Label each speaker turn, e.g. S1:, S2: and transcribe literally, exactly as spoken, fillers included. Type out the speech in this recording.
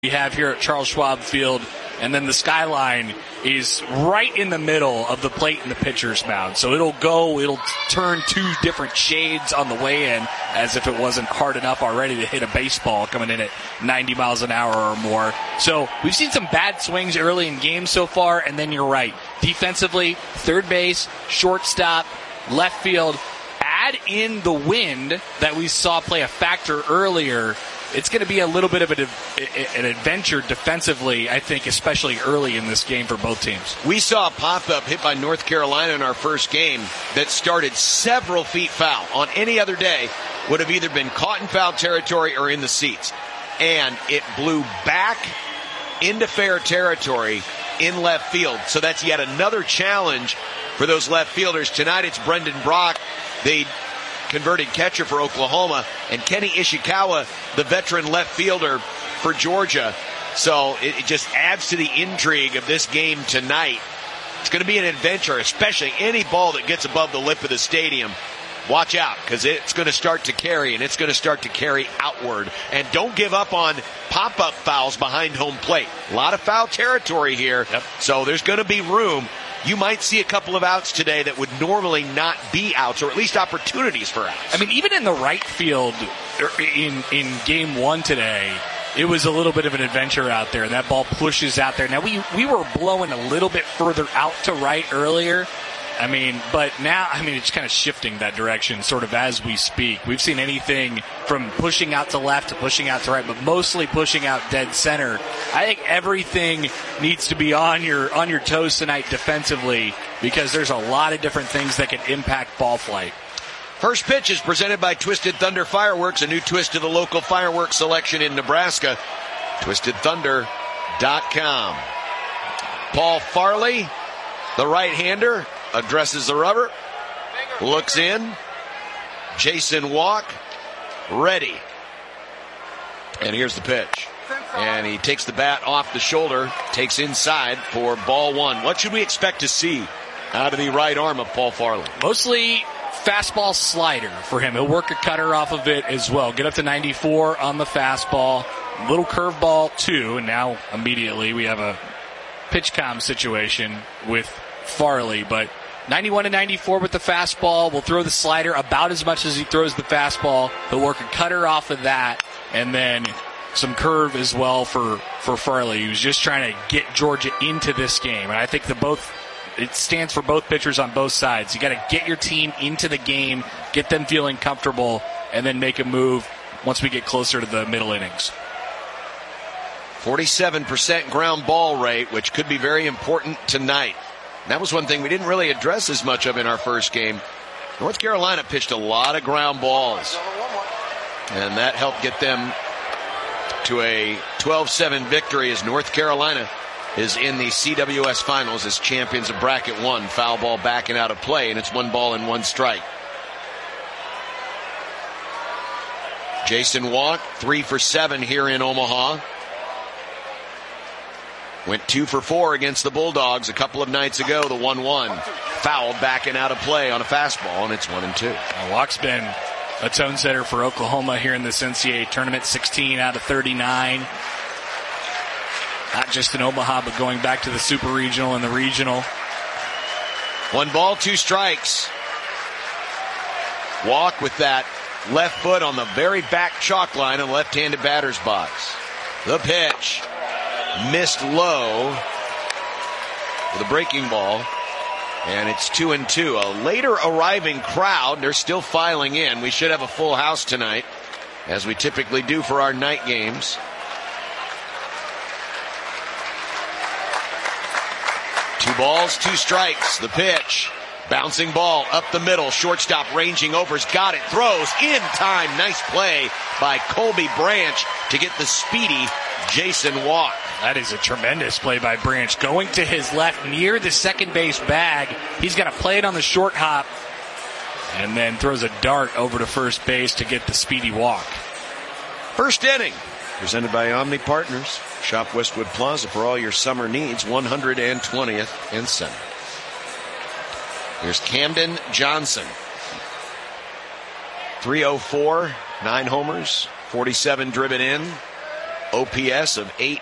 S1: we have here at Charles Schwab Field, and then the skyline is right in the middle of the plate and the pitcher's mound. So it'll go, it'll turn two different shades on the way in, as if it wasn't hard enough already to hit a baseball coming in at ninety miles an hour or more. So we've seen some bad swings early in games so far, and then you're right. Defensively, third base, shortstop, left field, add in the wind that we saw play a factor earlier. It's going to be a little bit of a, an adventure defensively, I think, especially early in this game for both teams.
S2: We saw a pop-up hit by North Carolina in our first game that started several feet foul. On any other day, would have either been caught in foul territory or in the seats. And it blew back into fair territory in left field. So that's yet another challenge for those left fielders. Tonight it's Brendan Brock, the converted catcher for Oklahoma, and Kenny Ishikawa, the veteran left fielder for Georgia. So it, it just adds to the intrigue of this game tonight. It's going to be an adventure, especially any ball that gets above the lip of the stadium. Watch out, because it's going to start to carry, and it's going to start to carry outward. And don't give up on pop-up fouls behind home plate. A lot of foul territory here, yep. So there's going to be room. You might see a couple of outs today that would normally not be outs, or at least opportunities for outs.
S1: I mean, even in the right field in in game one today, it was a little bit of an adventure out there, and that ball pushes out there. Now, we, we were blowing a little bit further out to right earlier. I mean, but now, I mean, it's kind of shifting that direction sort of as we speak. We've seen anything from pushing out to left to pushing out to right, but mostly pushing out dead center. I think everything needs to be on your on your toes tonight defensively, because there's a lot of different things that can impact ball flight.
S2: First pitch is presented by Twisted Thunder Fireworks, a new twist to the local fireworks selection in Nebraska. twisted thunder dot com. Paul Farley, the right-hander, addresses the rubber, looks in. Jason Walk, ready. And here's the pitch. And he takes the bat off the shoulder, takes inside for ball one. What should we expect to see out of the right arm of Paul Farley?
S1: Mostly fastball slider for him. He'll work a cutter off of it as well. Get up to ninety-four on the fastball. Little curveball, too. And now immediately we have a pitch com situation with Farley, but ninety-one to ninety-four with the fastball. Will throw the slider about as much as he throws the fastball. He'll work a cutter off of that, and then some curve as well for, for Farley, who's just trying to get Georgia into this game. And I think the both it stands for both pitchers on both sides. You got to get your team into the game, get them feeling comfortable, and then make a move once we get closer to the middle innings.
S2: forty-seven percent ground ball rate, which could be very important tonight. That was one thing we didn't really address as much of in our first game. North Carolina pitched a lot of ground balls, and that helped get them to a twelve seven victory as North Carolina is in the C W S Finals as champions of Bracket one. Foul ball backing out of play, and it's one ball and one strike. Jason Walk, three for seven here in Omaha. Went two for four against the Bulldogs a couple of nights ago, the one one. Foul backing out of play on a fastball, and it's one and two.
S1: Now, Walk's been a tone setter for Oklahoma here in this N C double A tournament, sixteen out of thirty-nine. Not just in Omaha, but going back to the Super Regional and the Regional.
S2: One ball, two strikes. Walk with that left foot on the very back chalk line of the left-handed batter's box. The pitch. Missed low with a breaking ball, and it's two and two. A later arriving crowd. They're still filing in. We should have a full house tonight, as we typically do for our night games. Two balls, two strikes. The pitch. Bouncing ball up the middle. Shortstop ranging over's got it. Throws in time. Nice play by Colby Branch to get the speedy Jason Walk.
S1: That is a tremendous play by Branch. Going to his left near the second base bag. He's got to play it on the short hop and then throws a dart over to first base to get the speedy walk.
S2: First inning. Presented by Omni Partners. Shop Westwood Plaza for all your summer needs. one hundred twentieth and Center. Here's Camden Johnson. three oh four, nine homers, forty-seven driven in. O P S of eight